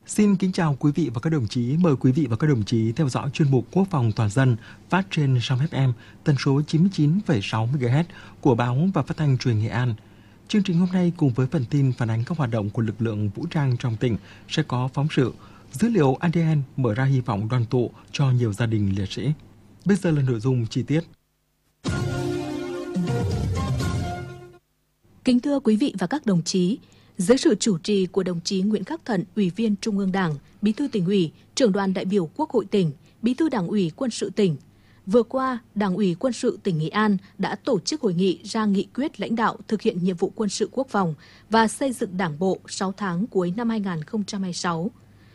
Xin kính chào quý vị và các đồng chí. Mời quý vị và các đồng chí theo dõi chuyên mục Quốc phòng toàn dân phát trên sóng FM tần số 99,6 MHz của Báo và Phát thanh Truyền hình Nghệ An. Chương trình hôm nay cùng với phần tin phản ánh các hoạt động của lực lượng vũ trang trong tỉnh sẽ có phóng sự dữ liệu ADN mở ra hy vọng đoàn tụ cho nhiều gia đình liệt sĩ. Bây giờ là nội dung chi tiết. Kính thưa quý vị và các đồng chí, dưới sự chủ trì của đồng chí Nguyễn Khắc Thận, Ủy viên Trung ương Đảng, Bí thư Tỉnh ủy, Trưởng đoàn đại biểu Quốc hội tỉnh, Bí thư Đảng ủy Quân sự tỉnh, vừa qua, Đảng ủy Quân sự tỉnh Nghệ An đã tổ chức hội nghị ra nghị quyết lãnh đạo thực hiện nhiệm vụ quân sự quốc phòng và xây dựng Đảng bộ 6 tháng cuối năm 2026.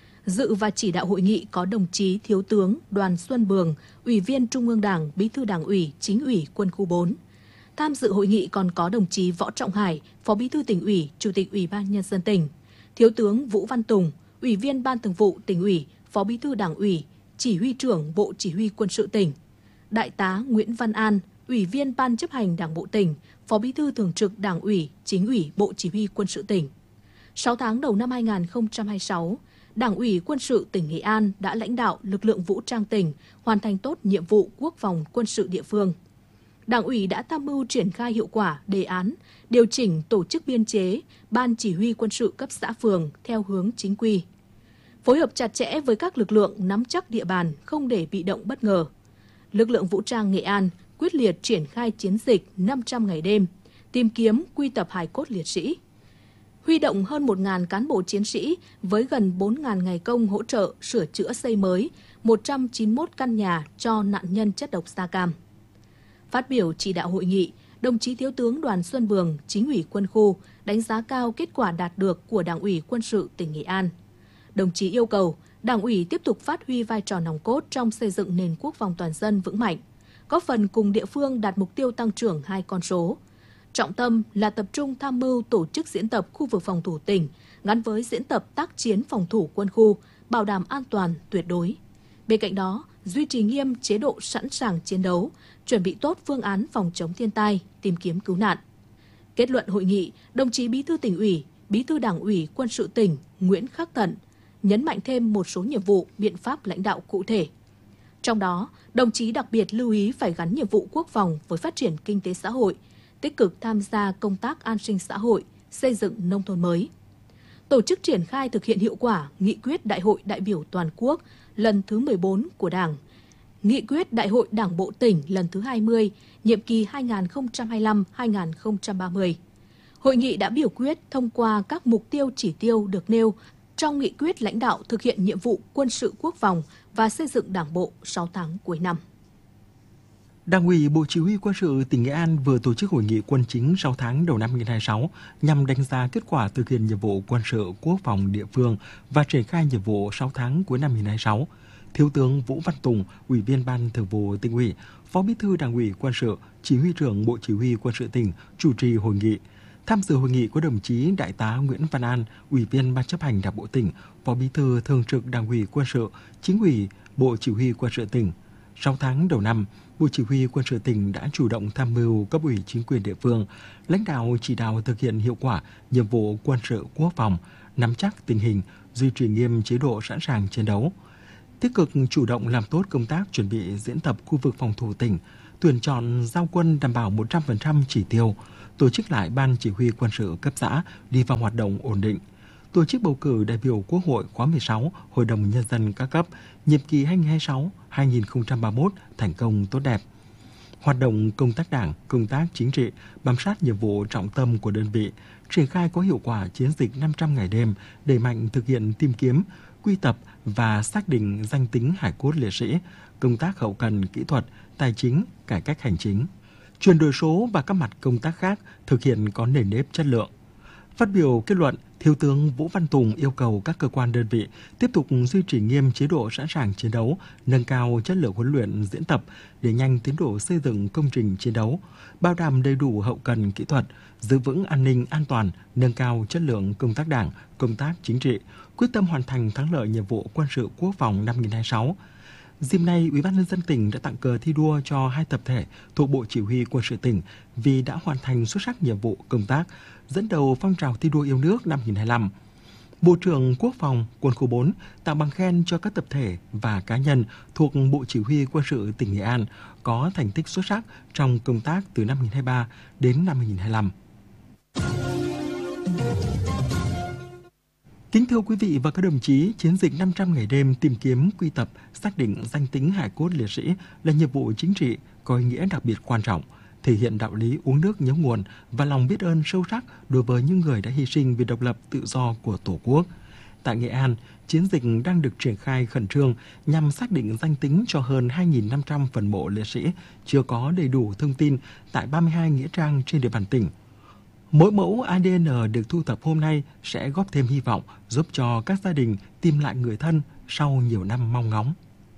Dự và chỉ đạo hội nghị có đồng chí Thiếu tướng Đoàn Xuân Bường, Ủy viên Trung ương Đảng, Bí thư Đảng ủy, Chính ủy Quân khu 4. Tham dự hội nghị còn có đồng chí Võ Trọng Hải, Phó Bí thư Tỉnh ủy, Chủ tịch Ủy ban Nhân dân tỉnh, Thiếu tướng Vũ Văn Tùng, Ủy viên Ban Thường vụ Tỉnh ủy, Phó Bí thư Đảng ủy, Chỉ huy trưởng Bộ Chỉ huy Quân sự tỉnh, Đại tá Nguyễn Văn An, Ủy viên Ban chấp hành Đảng bộ tỉnh, Phó Bí thư Thường trực Đảng ủy, Chính ủy Bộ Chỉ huy Quân sự tỉnh. 6 tháng đầu năm 2026, Đảng ủy Quân sự tỉnh Nghệ An đã lãnh đạo lực lượng vũ trang tỉnh hoàn thành tốt nhiệm vụ quốc phòng quân sự địa phương. Đảng ủy đã tham mưu triển khai hiệu quả đề án, điều chỉnh tổ chức biên chế, ban chỉ huy quân sự cấp xã phường theo hướng chính quy. Phối hợp chặt chẽ với các lực lượng nắm chắc địa bàn, không để bị động bất ngờ. Lực lượng vũ trang Nghệ An quyết liệt triển khai chiến dịch 500 ngày đêm, tìm kiếm quy tập hài cốt liệt sĩ. Huy động hơn 1.000 cán bộ chiến sĩ với gần 4.000 ngày công hỗ trợ sửa chữa xây mới 191 căn nhà cho nạn nhân chất độc da cam. Phát biểu chỉ đạo hội nghị, đồng chí Thiếu tướng Đoàn Xuân Bường, Chính ủy Quân khu, đánh giá cao kết quả đạt được của Đảng ủy Quân sự tỉnh Nghệ An. Đồng chí yêu cầu Đảng ủy tiếp tục phát huy vai trò nòng cốt trong xây dựng nền quốc phòng toàn dân vững mạnh, góp phần cùng địa phương đạt mục tiêu tăng trưởng 2 con số. Trọng tâm là tập trung tham mưu tổ chức diễn tập khu vực phòng thủ tỉnh gắn với diễn tập tác chiến phòng thủ quân khu, bảo đảm an toàn tuyệt đối. Bên cạnh đó, duy trì nghiêm chế độ sẵn sàng chiến đấu, chuẩn bị tốt phương án phòng chống thiên tai, tìm kiếm cứu nạn. Kết luận hội nghị, đồng chí Bí thư Tỉnh ủy, Bí thư Đảng ủy Quân sự tỉnh Nguyễn Khắc Thận nhấn mạnh thêm một số nhiệm vụ, biện pháp lãnh đạo cụ thể. Trong đó, đồng chí đặc biệt lưu ý phải gắn nhiệm vụ quốc phòng với phát triển kinh tế xã hội, tích cực tham gia công tác an sinh xã hội, xây dựng nông thôn mới. Tổ chức triển khai thực hiện hiệu quả nghị quyết Đại hội đại biểu toàn quốc lần thứ 14 của Đảng, nghị quyết Đại hội Đảng bộ tỉnh lần thứ 20, nhiệm kỳ 2025-2030. Hội nghị đã biểu quyết thông qua các mục tiêu chỉ tiêu được nêu trong nghị quyết lãnh đạo thực hiện nhiệm vụ quân sự quốc phòng và xây dựng Đảng bộ 6 tháng cuối năm. Đảng ủy Bộ Chỉ huy Quân sự tỉnh Nghệ An vừa tổ chức hội nghị quân chính 6 tháng đầu năm 2026 nhằm đánh giá kết quả thực hiện nhiệm vụ quân sự quốc phòng địa phương và triển khai nhiệm vụ 6 tháng cuối năm 2026. Thiếu tướng Vũ Văn Tùng, Ủy viên Ban Thường vụ Tỉnh ủy, Phó Bí thư Đảng ủy Quân sự, Chỉ huy trưởng Bộ Chỉ huy Quân sự tỉnh chủ trì hội nghị. Tham dự hội nghị có đồng chí Đại tá Nguyễn Văn An, Ủy viên Ban chấp hành Đảng bộ tỉnh, Phó Bí thư Thường trực Đảng ủy Quân sự, Chính ủy Bộ Chỉ huy Quân sự tỉnh. 6 tháng đầu năm, Bộ Chỉ huy Quân sự tỉnh đã chủ động tham mưu cấp ủy chính quyền địa phương, lãnh đạo chỉ đạo thực hiện hiệu quả nhiệm vụ quân sự quốc phòng, nắm chắc tình hình, duy trì nghiêm chế độ sẵn sàng chiến đấu. Tích cực chủ động làm tốt công tác chuẩn bị diễn tập khu vực phòng thủ tỉnh, tuyển chọn giao quân đảm bảo 100% chỉ tiêu, tổ chức lại Ban Chỉ huy Quân sự cấp xã đi vào hoạt động ổn định, tổ chức bầu cử đại biểu Quốc hội khóa 16, Hội đồng Nhân dân các cấp, nhiệm kỳ 2026-2031 thành công tốt đẹp. Hoạt động công tác đảng, công tác chính trị, bám sát nhiệm vụ trọng tâm của đơn vị, triển khai có hiệu quả chiến dịch 500 ngày đêm, đẩy mạnh thực hiện tìm kiếm, quy tập và xác định danh tính hài cốt liệt sĩ, công tác hậu cần kỹ thuật, tài chính, cải cách hành chính, chuyển đổi số và các mặt công tác khác thực hiện có nền nếp chất lượng. Phát biểu kết luận, Thiếu tướng Vũ Văn Tùng yêu cầu các cơ quan đơn vị tiếp tục duy trì nghiêm chế độ sẵn sàng chiến đấu, nâng cao chất lượng huấn luyện diễn tập để nhanh tiến độ xây dựng công trình chiến đấu, bảo đảm đầy đủ hậu cần kỹ thuật, giữ vững an ninh an toàn, nâng cao chất lượng công tác đảng, công tác chính trị, quyết tâm hoàn thành thắng lợi nhiệm vụ quân sự quốc phòng năm 2026. Dịp này, Ủy ban Nhân dân tỉnh đã tặng cờ thi đua cho 2 tập thể thuộc Bộ Chỉ huy Quân sự tỉnh vì đã hoàn thành xuất sắc nhiệm vụ công tác, dẫn đầu phong trào thi đua yêu nước năm 2025. Bộ trưởng Quốc phòng Quân khu 4 tặng bằng khen cho các tập thể và cá nhân thuộc Bộ Chỉ huy Quân sự tỉnh Nghệ An có thành tích xuất sắc trong công tác từ năm 2023 đến năm 2025. Kính thưa quý vị và các đồng chí, chiến dịch 500 ngày đêm tìm kiếm, quy tập, xác định danh tính hài cốt liệt sĩ là nhiệm vụ chính trị có ý nghĩa đặc biệt quan trọng, thể hiện đạo lý uống nước nhớ nguồn và lòng biết ơn sâu sắc đối với những người đã hy sinh vì độc lập tự do của Tổ quốc. Tại Nghệ An, chiến dịch đang được triển khai khẩn trương nhằm xác định danh tính cho hơn 2.500 phần mộ liệt sĩ chưa có đầy đủ thông tin tại 32 nghĩa trang trên địa bàn tỉnh. Mỗi mẫu ADN được thu thập hôm nay sẽ góp thêm hy vọng giúp cho các gia đình tìm lại người thân sau nhiều năm mong ngóng.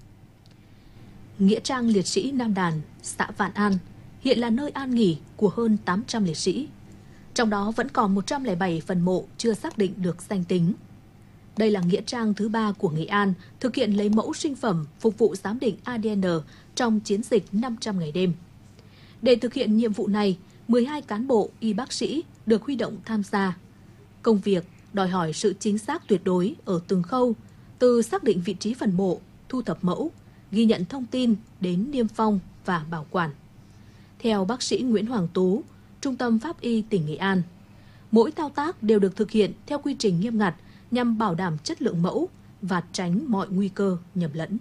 Nghĩa trang liệt sĩ Nam Đàn, xã Vạn An hiện là nơi an nghỉ của hơn 800 liệt sĩ. Trong đó vẫn còn 107 phần mộ chưa xác định được danh tính. Đây là nghĩa trang thứ 3 của Nghệ An thực hiện lấy mẫu sinh phẩm phục vụ giám định ADN trong chiến dịch 500 ngày đêm. Để thực hiện nhiệm vụ này, 12 cán bộ y bác sĩ được huy động tham gia. Công việc đòi hỏi sự chính xác tuyệt đối ở từng khâu, từ xác định vị trí phần mộ, thu thập mẫu, ghi nhận thông tin đến niêm phong và bảo quản. Theo bác sĩ Nguyễn Hoàng Tú, Trung tâm Pháp y tỉnh Nghệ An, mỗi thao tác đều được thực hiện theo quy trình nghiêm ngặt nhằm bảo đảm chất lượng mẫu và tránh mọi nguy cơ nhầm lẫn.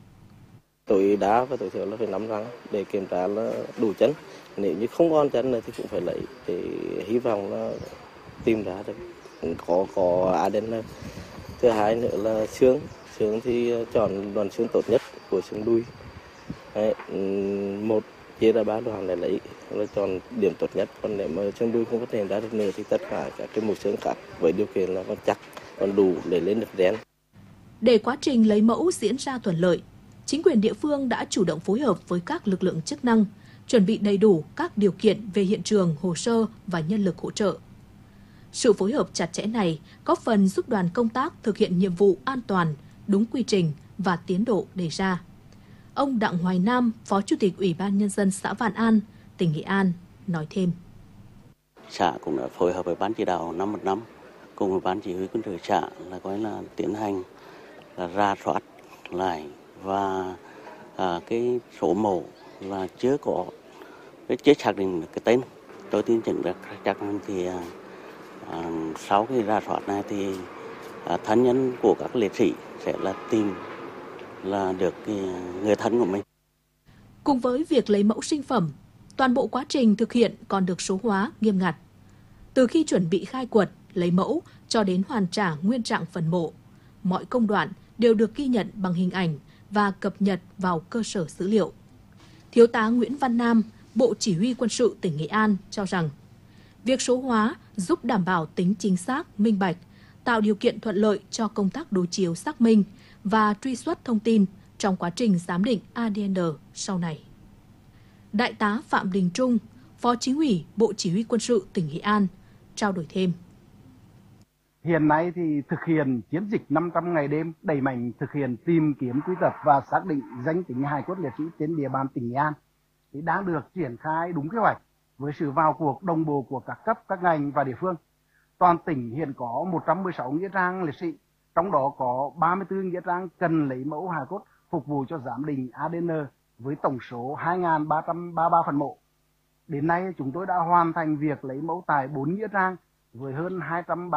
Tối đa và tối thiểu là phải nắm răng để kiểm tra là đủ chân. Nếu như không còn chân này thì cũng phải lấy để hy vọng là tìm ra được có ADN. Thứ hai nữa là xương thì chọn đoạn xương tốt nhất của xương đùi. Đấy, một chia ra 3 đoạn để lấy là chọn điểm tốt nhất. Còn nếu mà xương đùi không phát hiện ra được nữa thì tất cả các cái mẫu xương khác với điều kiện là còn chắc, còn đủ để lên được gen. Để quá trình lấy mẫu diễn ra thuận lợi, chính quyền địa phương đã chủ động phối hợp với các lực lượng chức năng, chuẩn bị đầy đủ các điều kiện về hiện trường, hồ sơ và nhân lực hỗ trợ. Sự phối hợp chặt chẽ này góp phần giúp đoàn công tác thực hiện nhiệm vụ an toàn, đúng quy trình và tiến độ đề ra. Ông Đặng Hoài Nam, Phó Chủ tịch Ủy ban Nhân dân xã Vạn An, tỉnh Nghệ An, nói thêm. Xã cũng đã phối hợp với Ban chỉ đạo 515 cùng với Ban chỉ huy quân sự xã là tiến hành là rà soát lại và cái số mộ là chưa có chưa xác định được cái tên. Tôi tin tưởng được chắc thì sau khi rà soát này thì thân nhân của các liệt sĩ sẽ là tìm là được người thân của mình. Cùng với việc lấy mẫu sinh phẩm, toàn bộ quá trình thực hiện còn được số hóa nghiêm ngặt. Từ khi chuẩn bị khai quật, lấy mẫu cho đến hoàn trả nguyên trạng phần mộ, mọi công đoạn đều được ghi nhận bằng hình ảnh và cập nhật vào cơ sở dữ liệu. Thiếu tá Nguyễn Văn Nam, Bộ Chỉ huy Quân sự tỉnh Nghệ An cho rằng, việc số hóa giúp đảm bảo tính chính xác, minh bạch, tạo điều kiện thuận lợi cho công tác đối chiếu xác minh và truy xuất thông tin trong quá trình giám định ADN sau này. Đại tá Phạm Đình Trung, Phó Chính ủy Bộ Chỉ huy Quân sự tỉnh Nghệ An, trao đổi thêm. Hiện nay thì thực hiện chiến dịch 500 ngày đêm đẩy mạnh thực hiện tìm kiếm, quy tập và xác định danh tính hài cốt liệt sĩ trên địa bàn tỉnh Nghệ An thì đang được triển khai đúng kế hoạch với sự vào cuộc đồng bộ của các cấp, các ngành và địa phương. Toàn tỉnh hiện có 116 nghĩa trang liệt sĩ, trong đó có 34 nghĩa trang cần lấy mẫu hài cốt phục vụ cho giám định ADN với tổng số 2.333 phần mộ. Đến nay chúng tôi đã hoàn thành việc lấy mẫu tại 4 nghĩa trang với hơn 230